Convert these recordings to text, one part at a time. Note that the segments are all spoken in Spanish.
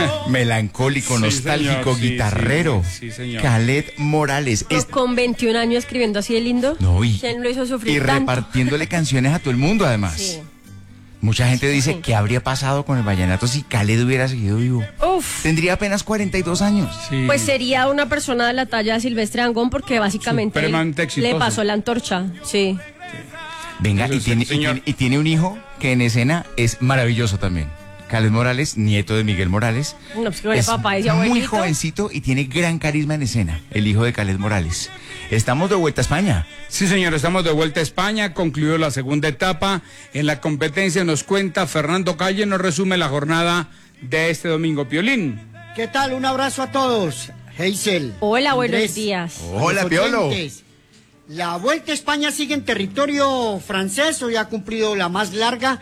Melancólico, nostálgico, señor, guitarrero. Sí, señor. Khaled Morales. Pero con 21 años escribiendo así de lindo. No, ¿Quién lo hizo y sufrir tanto? repartiéndole canciones a todo el mundo, además. Sí. Mucha gente dice, Sí. ¿qué habría pasado con el vallenato si Khaled hubiera seguido vivo? Uf. Tendría apenas 42 años. Sí. Pues sería una persona de la talla de Silvestre Dangond porque básicamente Supremamente le exitoso. pasó la antorcha. Sí. Venga, Eso y sí, tiene, señor. y tiene un hijo que en escena es maravilloso también. Khaled Morales, nieto de Miguel Morales. No, pues que Es papá decía muy abuelito. jovencito y tiene gran carisma en escena, el hijo de Khaled Morales. Estamos de vuelta a España. Sí, señor, estamos de vuelta a España, concluyó la segunda etapa. En la competencia nos cuenta Fernando Calle, nos resume la jornada de este domingo. Piolín. ¿Qué tal? Un abrazo a todos. Heisel. Hola, buenos Andrés, días. Hola, los Piolo. oyentes. La Vuelta a España sigue en territorio francés. Hoy ha cumplido la más larga,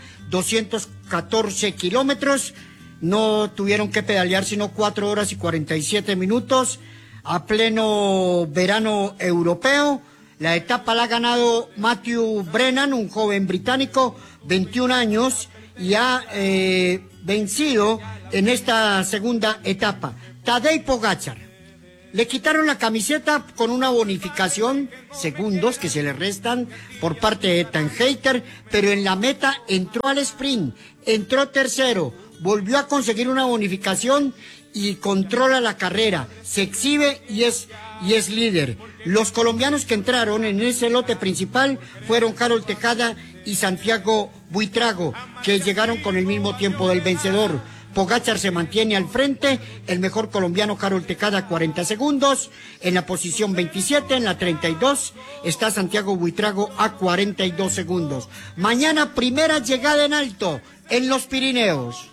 214 kilómetros. No tuvieron que pedalear sino 4 horas y 47 minutos a pleno verano europeo. La etapa la ha ganado Matthew Brennan, un joven británico, 21 años, y ha vencido en esta segunda etapa. Tadej Pogačar. Le quitaron la camiseta con una bonificación, segundos que se le restan por parte de Ethan Hayter, pero en la meta entró al sprint, entró tercero, volvió a conseguir una bonificación y controla la carrera, se exhibe y es líder. Los colombianos que entraron en ese lote principal fueron Harold Tejada y Santiago Buitrago, que llegaron con el mismo tiempo del vencedor. Pogačar se mantiene al frente, el mejor colombiano Harold Tejada 40 segundos, en la posición 27, en la 32 está Santiago Buitrago a 42 segundos. Mañana primera llegada en alto, en los Pirineos.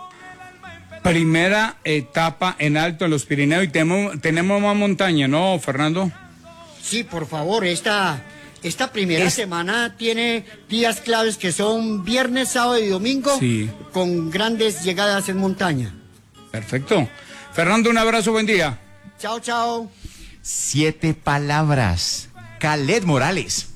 Primera etapa en alto en los Pirineos y tenemos más montaña, ¿no, Fernando? Sí, por favor, esta primera semana tiene días claves que son viernes, sábado y domingo, Sí. con grandes llegadas en montaña. Perfecto. Fernando, un abrazo, buen día. Chao, chao. 7 palabras. Khaled Morales.